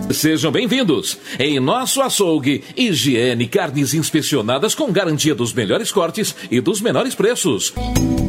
Sejam bem-vindos. Em nosso açougue, higiene, carnes inspecionadas com garantia dos melhores cortes e dos menores preços.